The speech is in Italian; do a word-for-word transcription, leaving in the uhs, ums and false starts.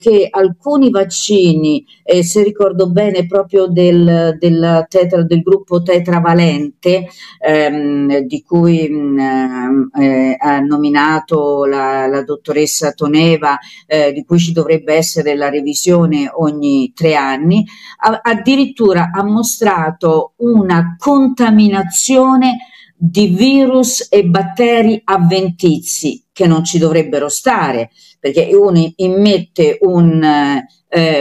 che alcuni vaccini, eh, se ricordo bene proprio del, del, tetra, del gruppo tetravalente, ehm, di cui mh, eh, ha nominato la, la dottoressa Toneva, eh, di cui ci dovrebbe essere la revisione ogni tre anni, a, addirittura ha mostrato una contaminazione di virus e batteri avventizi che non ci dovrebbero stare, perché uno immette un, eh,